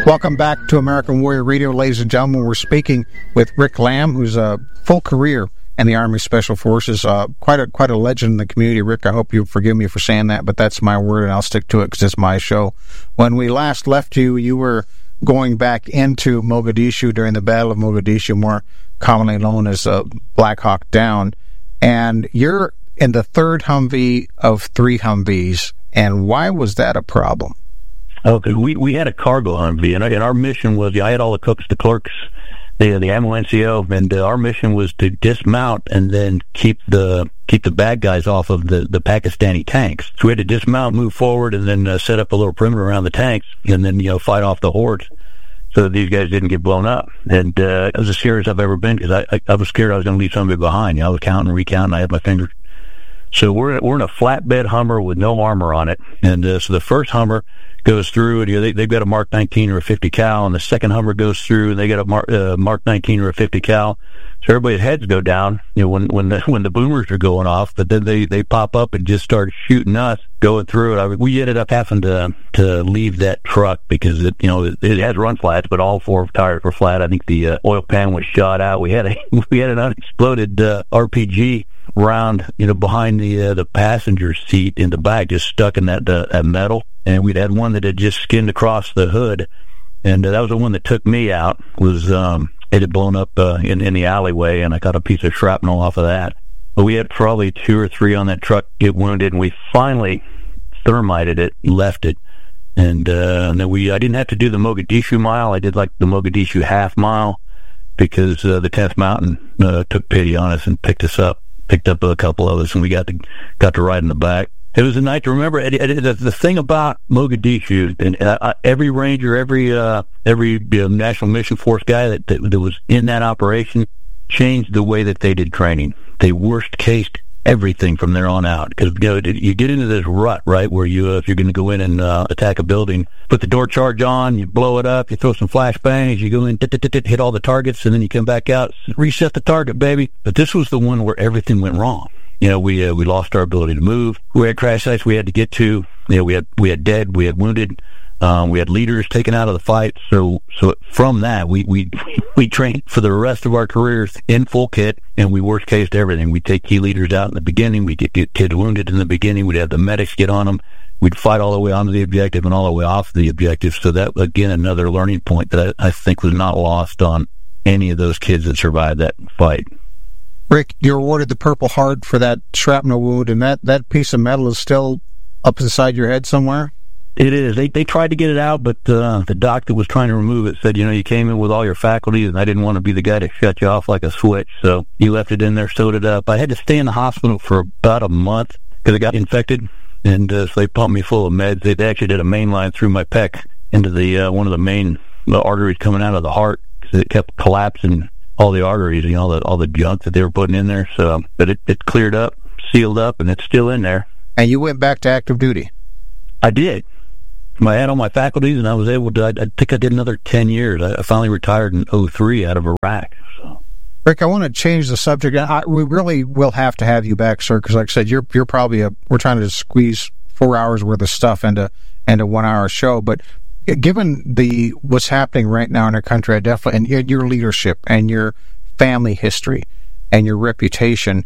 Welcome back to American Warrior Radio, ladies and gentlemen. We're speaking with Rick Lamb, who's a full career in the Army Special Forces, quite a legend in the community. Rick, I hope you forgive me for saying that, but that's my word, and I'll stick to it because it's my show. When we last left you, you were going back into Mogadishu during the Battle of Mogadishu, more commonly known as Black Hawk Down, and you're in the third Humvee of 3 Humvees, and why was that a problem? Okay, we had a cargo Humvee, and our mission was, I had all the cooks, the clerks, the ammo NCO, and our mission was to dismount and then keep the bad guys off of the Pakistani tanks. So we had to dismount, move forward, and then set up a little perimeter around the tanks, and then fight off the hordes so that these guys didn't get blown up. And it was as scary as I've ever been, because I was scared I was going to leave somebody behind. I was counting and recounting. I had my fingers. So we're in a flatbed Hummer with no armor on it, and so the first Hummer goes through, and they've got a Mark 19 or a 50 cal, and the second Hummer goes through, and they got a Mark 19 or a 50 cal. So everybody's heads go down, when the boomers are going off, but then they pop up and just start shooting us going through it. We ended up having to leave that truck because it has run flats, but all 4 tires were flat. I think the oil pan was shot out. We had an unexploded RPG round, behind the passenger seat in the back, just stuck in that metal. And we'd had one that had just skinned across the hood, and that was the one that took me out. It had blown up in the alleyway, and I got a piece of shrapnel off of that. But we had probably 2 or 3 on that truck get wounded, and we finally thermited it, left it, and then I didn't have to do the Mogadishu mile. I did like the Mogadishu half mile because the 10th Mountain took pity on us and picked up a couple of us, and we got to ride in the back. It was a night to remember. The thing about Mogadishu, and every Ranger, every National Mission Force guy that was in that operation changed the way that they did training. They worst-cased everything from there on out, because you get into this rut, right, where if you're going to go in and attack a building, put the door charge on, you blow it up, you throw some flashbangs, you go in, hit all the targets, and then you come back out, reset the target, baby. But this was the one where everything went wrong. We lost our ability to move. We had crash sites we had to get to. We had dead, we had wounded, we had leaders taken out of the fight. So from that, we trained for the rest of our careers in full kit, and we worst cased everything. We'd take key leaders out in the beginning. We'd get kids wounded in the beginning. We'd have the medics get on them. We'd fight all the way onto the objective and all the way off the objective. So that, again, another learning point that I think was not lost on any of those kids that survived that fight. Rick, you're awarded the Purple Heart for that shrapnel wound, and that piece of metal is still up inside your head somewhere? It is. They tried to get it out, but the doc that was trying to remove it said, you came in with all your faculties, and I didn't want to be the guy to shut you off like a switch, so you left it in there, sewed it up. I had to stay in the hospital for about a month because it got infected, and so they pumped me full of meds. They actually did a main line through my pec into the one of the main arteries coming out of the heart, because it kept collapsing all the arteries, all the junk that they were putting in there. So, but it cleared up, sealed up, and it's still in there. And you went back to active duty? I did. I had all my faculties, and I was able to. I think I did another 10 years. I finally retired in 2003 out of Iraq. So. Rick, I want to change the subject. We really will have to have you back, sir, because like I said, you're probably we're trying to squeeze 4 hours worth of stuff into 1 hour show, but given what's happening right now in our country, I definitely, and your leadership and your family history and your reputation,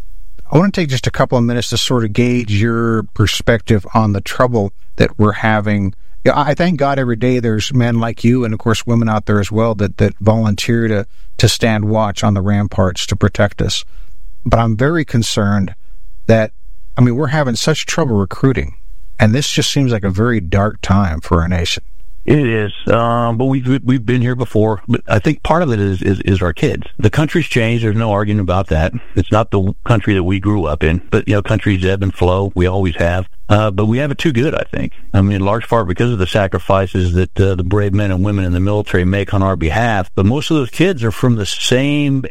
I want to take just a couple of minutes to sort of gauge your perspective on the trouble that we're having. I thank God every day there's men like you, and of course women out there as well, that volunteer to stand watch on the ramparts to protect us. But I'm very concerned that, we're having such trouble recruiting. And this just seems like a very dark time for our nation. It is, but we've been here before. But I think part of it is our kids. The country's changed. There's no arguing about that. It's not the country that we grew up in. But countries ebb and flow. We always have. But we have it too good, I think. In large part because of the sacrifices that the brave men and women in the military make on our behalf. But most of those kids are from the same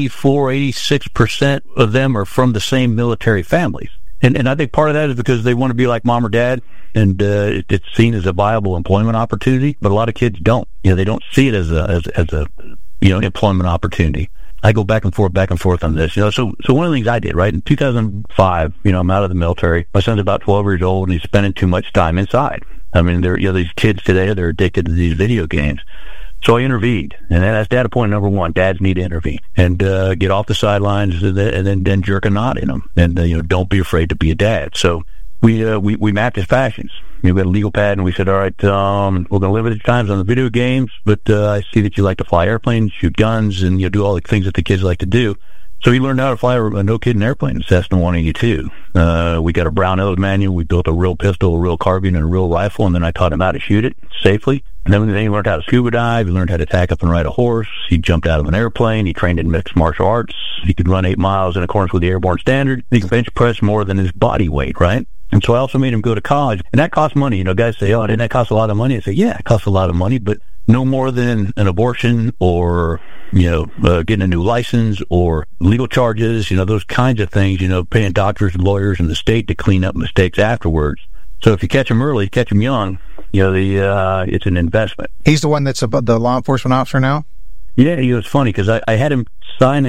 86% of them are from the same military families. And I think part of that is because they want to be like mom or dad, and it's seen as a viable employment opportunity. But a lot of kids don't. They don't see it as a employment opportunity. I go back and forth on this. So one of the things I did, right, in 2005, I'm out of the military. My son's about 12 years old, and he's spending too much time inside. I mean, these kids today, they're addicted to these video games. So I intervened, and that's data point number one. Dads need to intervene and get off the sidelines, and then jerk a knot in them, and don't be afraid to be a dad. So we mapped his passions. We had a legal pad, and we said, all right, we're going to limit the times on the video games, but I see that you like to fly airplanes, shoot guns, and do all the things that the kids like to do. So he learned how to fly a no-kidding airplane in Cessna 182. We got a Brownells manual. We built a real pistol, a real carbine, and a real rifle, and then I taught him how to shoot it safely. And then he learned how to scuba dive. He learned how to tack up and ride a horse. He jumped out of an airplane. He trained in mixed martial arts. He could run 8 miles in accordance with the airborne standard. He could bench press more than his body weight, right? And so I also made him go to college. And that costs money. Guys say, oh, didn't that cost a lot of money? I say, yeah, it costs a lot of money, but no more than an abortion or, getting a new license or legal charges, those kinds of things, paying doctors and lawyers and the state to clean up mistakes afterwards. So if you catch them early, catch them young, it's an investment. He's the one that's the law enforcement officer now? Yeah, it was funny because I had him sign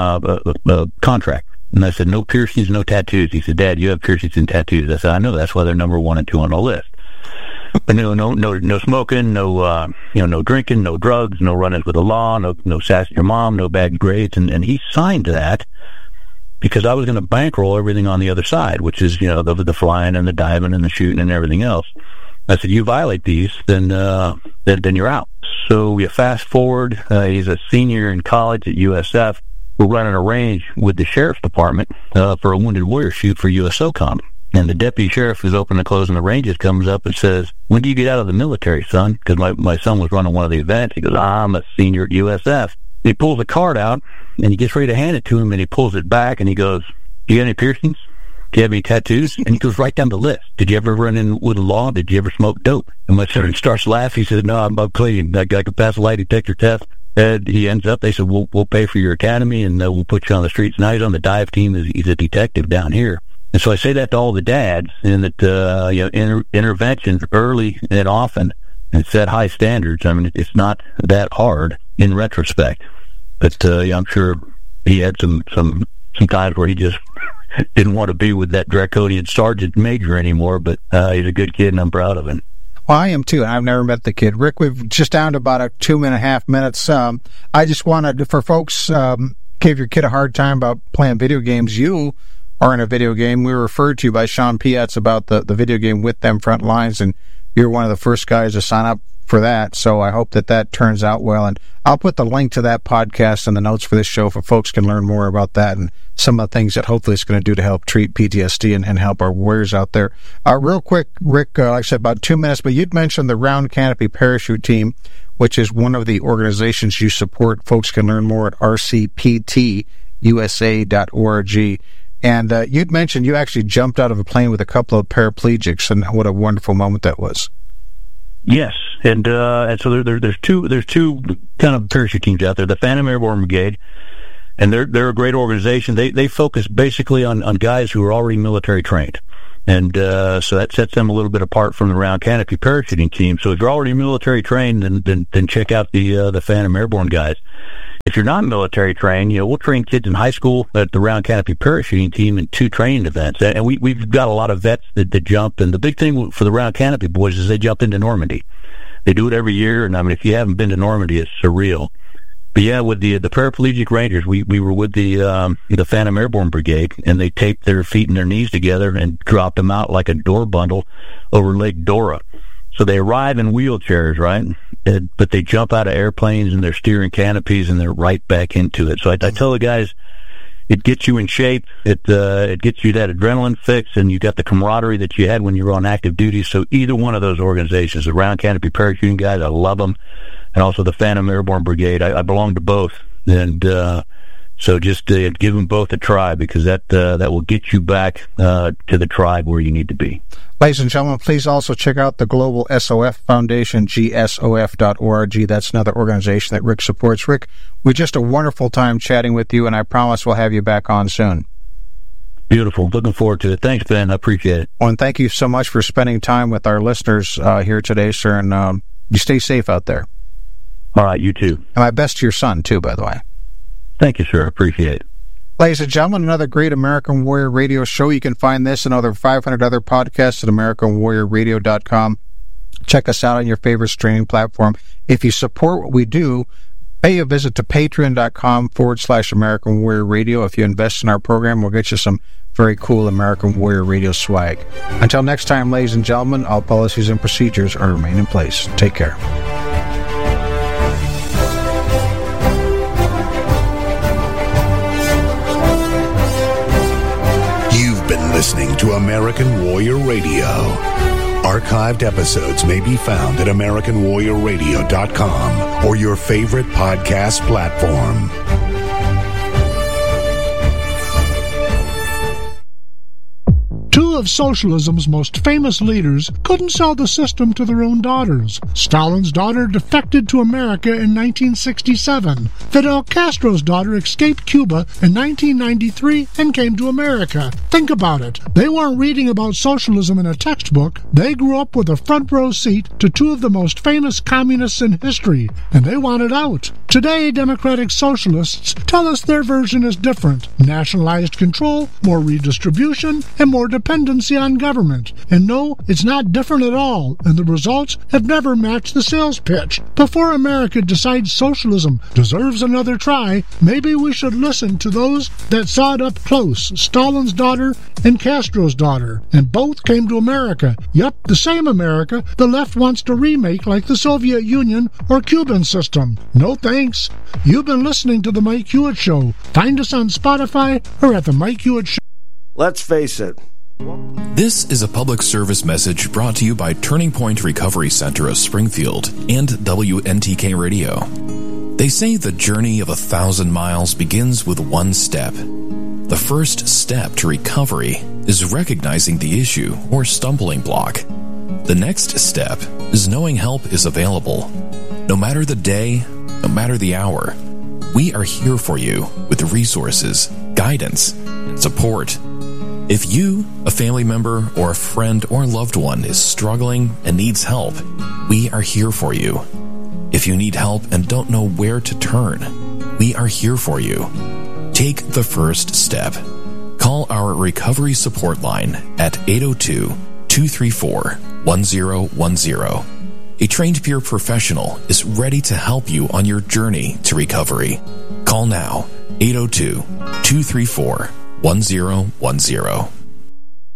a contract. And I said, no piercings, no tattoos. He said, Dad, you have piercings and tattoos. I said, I know, that's why they're number 1 and 2 on the list. But no smoking, no drinking, no drugs, no run-ins with the law, no sassing your mom, no bad grades. And he signed that because I was going to bankroll everything on the other side, which is, the flying and the diving and the shooting and everything else. I said, you violate these, then you're out. So you fast forward, he's a senior in college at USF. We're running a range with the sheriff's department for a Wounded Warrior shoot for USOCOM. And the deputy sheriff who's opening and closing the ranges comes up and says, when do you get out of the military, son? Because my son was running one of the events. He goes, I'm a senior at USF. He pulls the card out, and he gets ready to hand it to him, and he pulls it back, and he goes, do you have any piercings? Do you have any tattoos? And he goes right down the list. Did you ever run in with the law? Did you ever smoke dope? And my son starts laughing. He says, no, I'm clean. I could pass a lie detector test. And he ends up, they said, we'll pay for your academy, and we'll put you on the streets. Now he's on the dive team. He's a detective down here. And so I say that to all the dads, and that interventions early and often, and set high standards. I mean, it's not that hard in retrospect. But I'm sure he had some times where he just didn't want to be with that draconian sergeant major anymore. But he's a good kid, and I'm proud of him. Well, I am too, and I've never met the kid. Rick, we've just down to about 2.5 minutes. I just wanted, for folks, give your kid a hard time about playing video games. You are in a video game. We were referred to you by Sean Pietz about the video game With Them Front Lines, and you're one of the first guys to sign up for that, so I hope that turns out well. And I'll put the link to that podcast in the notes for this show for folks can learn more about that and some of the things that hopefully it's going to do to help treat PTSD and help our warriors out there. Real quick, Rick, like I said, about 2 minutes, but you'd mentioned the Round Canopy Parachute Team, which is one of the organizations you support. Folks can learn more at rcptusa.org. And you'd mentioned you actually jumped out of a plane with a couple of paraplegics, and what a wonderful moment that was. Yes, and so there's two kind of parachute teams out there. The Phantom Airborne Brigade, and they're a great organization. They focus basically on guys who are already military trained, and so that sets them a little bit apart from the Round Canopy Parachuting Team. So if you're already military trained, then check out the Phantom Airborne guys. If you're not military trained, we'll train kids in high school at the Round Canopy Parachuting Team in 2 training events. And we've got a lot of vets that jump. And the big thing for the Round Canopy boys is they jump into Normandy. They do it every year. And I mean, if you haven't been to Normandy, it's surreal. But yeah, with the paraplegic Rangers, we were with the Phantom Airborne Brigade, and they taped their feet and their knees together and dropped them out like a door bundle over Lake Dora. So they arrive in wheelchairs, right? But they jump out of airplanes and they're steering canopies and they're right back into it. So I tell the guys, it gets you in shape. It gets you that adrenaline fix, and you got the camaraderie that you had when you were on active duty. So either one of those organizations, the Round Canopy Parachuting guys, I love them, and also the Phantom Airborne Brigade. I belong to both, and so just give them both a try, because that will get you back to the tribe where you need to be. Ladies and gentlemen, please also check out the Global SOF Foundation, gsof.org. That's another organization that Rick supports. Rick, we just a wonderful time chatting with you, and I promise we'll have you back on soon. Beautiful. Looking forward to it. Thanks, Ben. I appreciate it. Well, and thank you so much for spending time with our listeners here today, sir, and you stay safe out there. All right, you too. And my best to your son, too, by the way. Thank you, sir. Appreciate it. Ladies and gentlemen, another great American Warrior Radio show. You can find this and over 500 other podcasts at AmericanWarriorRadio.com. check us out on your favorite streaming platform. If you support what we do, pay a visit to patreon.com/American Warrior Radio. If you invest in our program, we'll get you some very cool American Warrior Radio swag. Until next time, ladies and gentlemen, all policies and procedures are remain in place. Take care. You've been listening to American Warrior Radio. Archived episodes may be found at AmericanWarriorRadio.com or your favorite podcast platform. Two of socialism's most famous leaders couldn't sell the system to their own daughters. Stalin's daughter defected to America in 1967. Fidel Castro's daughter escaped Cuba in 1993 and came to America. Think about it. They weren't reading about socialism in a textbook. They grew up with a front row seat to two of the most famous communists in history, and they wanted out. Today, democratic socialists tell us their version is different. Nationalized control, more redistribution, and more dependency on government. And no, it's not different at all, and the results have never matched the sales pitch. Before America decides socialism deserves another try, maybe we should listen to those that saw it up close, Stalin's daughter and Castro's daughter, and both came to America. Yep, the same America the left wants to remake like the Soviet Union or Cuban system. No thanks. You've been listening to The Mike Hewitt Show. Find us on Spotify or at The Mike Hewitt Show. Let's face it. This is a public service message brought to you by Turning Point Recovery Center of Springfield and WNTK Radio. They say the journey of 1,000 miles begins with one step. The first step to recovery is recognizing the issue or stumbling block. The next step is knowing help is available. No matter the day, no matter the hour, we are here for you with resources, guidance, and support. If you, a family member, or a friend or loved one is struggling and needs help, we are here for you. If you need help and don't know where to turn, we are here for you. Take the first step. Call our recovery support line at 802-234-1010. A trained peer professional is ready to help you on your journey to recovery. Call now, 802-234-1010.